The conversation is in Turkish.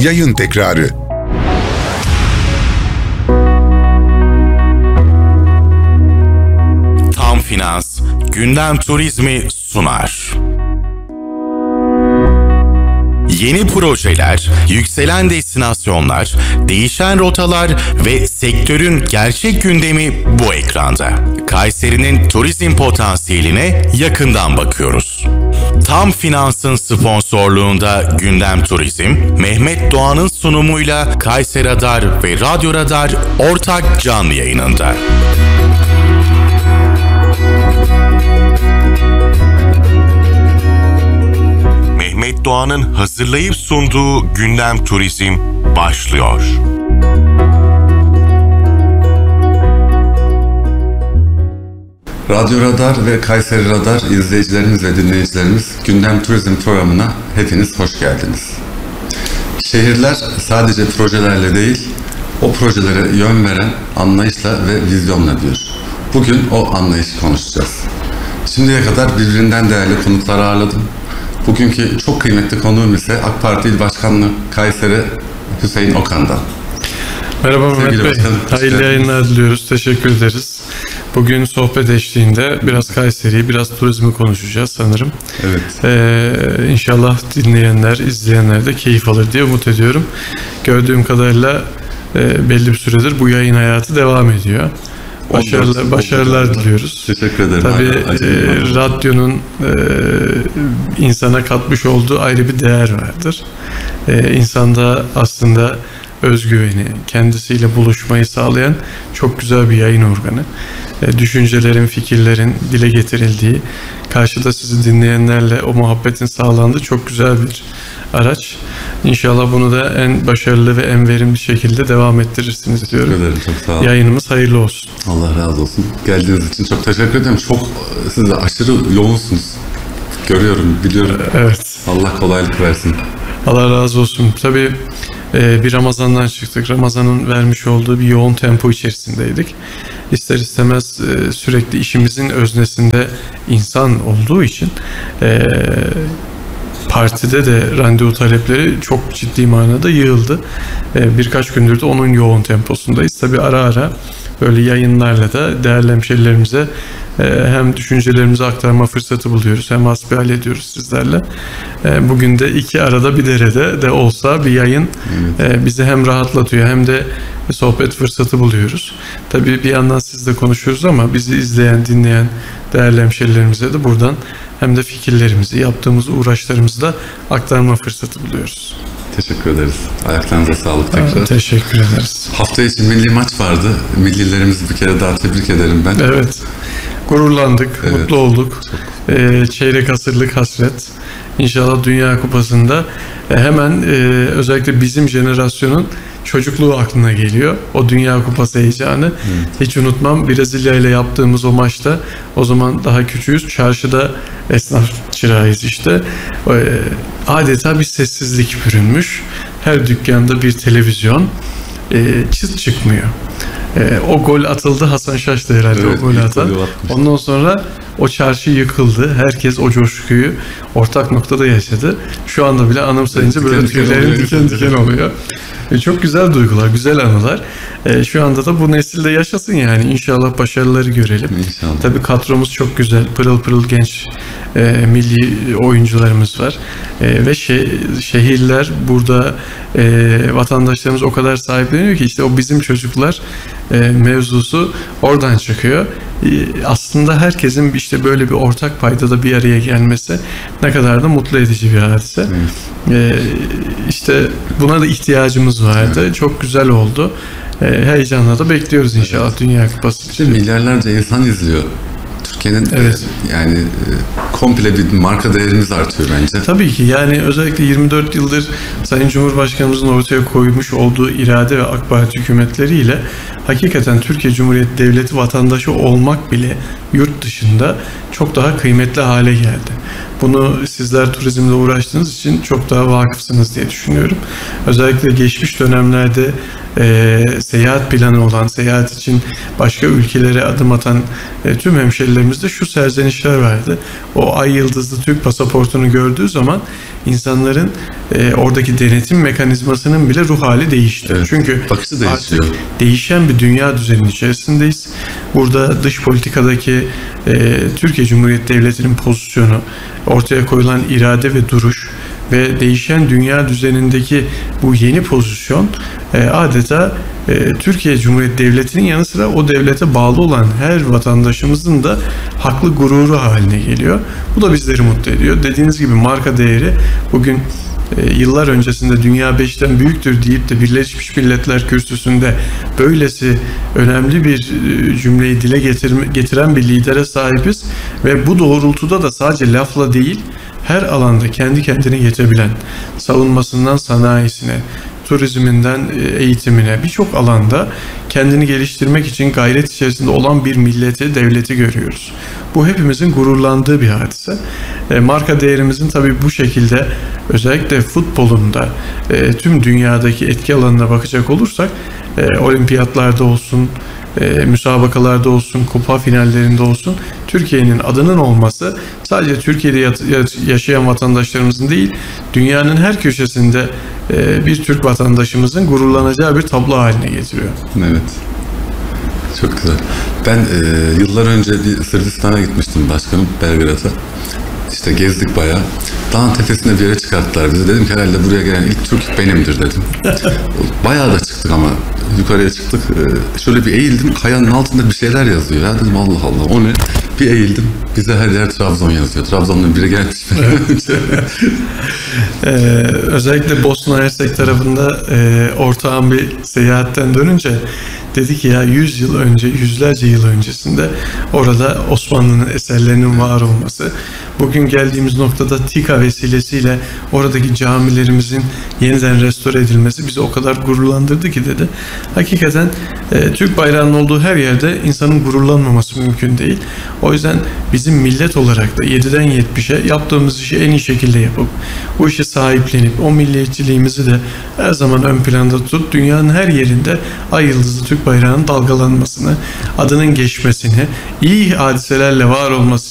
yayın tekrarı. Tam Finans, Gündem Turizmi sunar. Yeni projeler, yükselen destinasyonlar, değişen rotalar ve sektörün gerçek gündemi bu ekranda. Kayseri'nin turizm potansiyeline yakından bakıyoruz. Tam Finans'ın sponsorluğunda Gündem Turizm, Mehmet Doğan'ın sunumuyla Kayseri Radar ve Radyo Radar ortak canlı yayınında. Mehmet Doğan'ın hazırlayıp sunduğu Gündem Turizm başlıyor. Radyo Radar ve Kayseri Radar izleyicilerimiz ve dinleyicilerimiz Gündem Turizm programına hepiniz hoş geldiniz. Şehirler sadece projelerle değil, o projelere yön veren anlayışla ve vizyonla büyür. Bugün o anlayışı konuşacağız. Şimdiye kadar birbirinden değerli konuklar ağırladım. Bugünkü çok kıymetli konuğum ise AK Parti İl Başkanlığı Kayseri Hüseyin Okan'dan. Merhaba Mehmet Bey, hayırlı yayınlar diliyoruz, teşekkür ederiz. Bugün sohbet eşliğinde biraz Kayseri'yi, biraz turizmi konuşacağız sanırım. Evet. İnşallah dinleyenler, izleyenler de keyif alır diye umut ediyorum. Gördüğüm kadarıyla belli bir süredir bu yayın hayatı devam ediyor. Başarılar diliyoruz. Teşekkür ederim. Tabii radyonun insana katmış olduğu ayrı bir değer vardır. İnsanda aslında özgüveni, kendisiyle buluşmayı sağlayan çok güzel bir yayın organı. Düşüncelerin, fikirlerin dile getirildiği, karşıda sizi dinleyenlerle o muhabbetin sağlandığı çok güzel bir araç. İnşallah bunu da en başarılı ve en verimli şekilde devam ettirirsiniz diyorum. Teşekkür ederim, çok sağ olun. Yayınımız hayırlı olsun. Allah razı olsun. Geldiğiniz için çok teşekkür ederim. Siz de aşırı yoğunsunuz. Görüyorum, biliyorum. Evet. Allah kolaylık versin. Allah razı olsun. Tabii bir Ramazan'dan çıktık. Ramazan'ın vermiş olduğu bir yoğun tempo içerisindeydik. İster istemez sürekli işimizin öznesinde insan olduğu için partide de randevu talepleri çok ciddi manada yığıldı. Birkaç gündür de onun yoğun temposundayız. Tabii ara ara böyle yayınlarla da değerli hemşerilerimize hem düşüncelerimizi aktarma fırsatı buluyoruz, hem hasbihal ediyoruz sizlerle. Bugün de iki arada bir derede de olsa bir yayın bizi hem rahatlatıyor hem de sohbet fırsatı buluyoruz. Tabii bir yandan sizle konuşuyoruz ama bizi izleyen, dinleyen değerli hemşerilerimize de buradan hem de fikirlerimizi, yaptığımız uğraşlarımızı da aktarma fırsatı buluyoruz. Teşekkür ederiz. Ayaklarınıza sağlık tekrar. Teşekkür ederiz. Hafta içi milli maç vardı. Millilerimizi bir kere daha tebrik ederim ben. Evet. Gururlandık, mutlu olduk. Çeyrek asırlık hasret. İnşallah Dünya Kupası'nda hemen özellikle bizim jenerasyonun çocukluğu aklına geliyor. O Dünya Kupası heyecanı. Hiç unutmam, Brezilya ile yaptığımız o maçta, o zaman daha küçüğüz. Çarşıda esnaf çırağıyız işte. Adeta bir sessizlik bürünmüş. Her dükkanda bir televizyon. Çıt çıkmıyor. O gol atıldı. Hasan Şaş'tı herhalde, evet, o golü atan. Ondan sonra o çarşı yıkıldı. Herkes o coşkuyu ortak noktada yaşadı. Şu anda bile anımsayınca böyle tüylerim diken diken oluyor. Çok güzel duygular, güzel anılar. Şu anda da bu nesilde yaşasın yani. İnşallah başarıları görelim. İnşallah. Tabii kadromuz çok güzel. Pırıl pırıl genç milli oyuncularımız var. Ve şehirler burada vatandaşlarımız o kadar sahipleniyor ki işte o bizim çocuklar mevzusu oradan çıkıyor. Aslında herkesin işte böyle bir ortak paydada bir araya gelmesi ne kadar da mutlu edici bir hadise. İşte buna da ihtiyacımız vardı. Evet. Çok güzel oldu. Heyecanla da bekliyoruz inşallah, evet, Dünya Kupası. İşte milyarlarca insan izliyor. Türkiye'nin yani komple bir marka değerimiz artıyor bence. Tabii ki yani özellikle 24 yıldır Sayın Cumhurbaşkanımızın ortaya koymuş olduğu irade ve AK Parti hükümetleriyle hakikaten Türkiye Cumhuriyeti Devleti vatandaşı olmak bile yurt dışında çok daha kıymetli hale geldi. Bunu sizler turizmle uğraştığınız için çok daha vakıfsınız diye düşünüyorum. Özellikle geçmiş dönemlerde seyahat planı olan, seyahat için başka ülkelere adım atan tüm hemşerilerimizde şu serzenişler vardı. O ay yıldızlı Türk pasaportunu gördüğü zaman insanların oradaki denetim mekanizmasının bile ruh hali değişti. Evet, çünkü bakışı değişiyor. Değişen bir dünya düzeninin içerisindeyiz. Burada dış politikadaki Türkiye Cumhuriyeti Devleti'nin pozisyonu, ortaya koyulan irade ve duruş ve değişen dünya düzenindeki bu yeni pozisyon adeta Türkiye Cumhuriyeti Devleti'nin yanı sıra o devlete bağlı olan her vatandaşımızın da haklı gururu haline geliyor. Bu da bizleri mutlu ediyor. Dediğiniz gibi marka değeri bugün yıllar öncesinde dünya 5'ten büyüktür deyip de Birleşmiş Milletler Kürsüsü'nde böylesi önemli bir cümleyi dile getiren bir lidere sahibiz ve bu doğrultuda da sadece lafla değil, her alanda kendi kendine yetebilen, savunmasından sanayisine, turizminden eğitimine birçok alanda kendini geliştirmek için gayret içerisinde olan bir milleti, devleti görüyoruz. Bu hepimizin gururlandığı bir hadise. Marka değerimizin tabii bu şekilde özellikle futbolunda tüm dünyadaki etki alanına bakacak olursak olimpiyatlarda olsun, müsabakalarda olsun, kupa finallerinde olsun Türkiye'nin adının olması sadece Türkiye'de yaşayan vatandaşlarımızın değil, dünyanın her köşesinde bir Türk vatandaşımızın gururlanacağı bir tablo haline getiriyor. Evet. Çok güzel. Ben yıllar önce bir Sırbistan'a gitmiştim başkanım, Belgrad'a. İşte gezdik bayağı. Dağın tepesine bir yere çıkarttılar bizi. Dedim ki herhalde buraya gelen ilk Türk benimdir dedim. Bayağı da çıktık ama yukarıya çıktık. Şöyle bir eğildim. Kayanın altında bir şeyler yazıyor. Ya dedim Allah Allah o ne? Bir eğildim. Bize her yer Trabzon yazıyor. Trabzon'dan biri gelmiş. Özellikle Bosna Hersek tarafında ortağım bir seyahatten dönünce dedi ki ya 100 yıl önce, yüzlerce yıl öncesinde orada Osmanlı'nın eserlerinin var olması, bugün geldiğimiz noktada TİKA vesilesiyle oradaki camilerimizin yeniden restore edilmesi bizi o kadar gururlandırdı ki dedi. Hakikaten Türk bayrağının olduğu her yerde insanın gururlanmaması mümkün değil. O yüzden bizim millet olarak da 7'den 70'e yaptığımız işi en iyi şekilde yapıp bu işe sahiplenip o milliyetçiliğimizi de her zaman ön planda tutup dünyanın her yerinde ay yıldızlı Türk bayrağının dalgalanmasını, adının geçmesini, iyi hadiselerle var olması